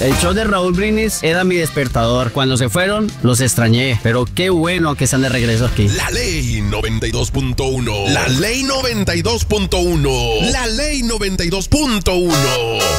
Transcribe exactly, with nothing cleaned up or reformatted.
El show de Raúl Brindis era mi despertador. Cuando se fueron, los extrañé. Pero qué bueno que están de regreso aquí. La Ley noventa y dos punto uno. La Ley noventa y dos punto uno. La Ley noventa y dos punto uno.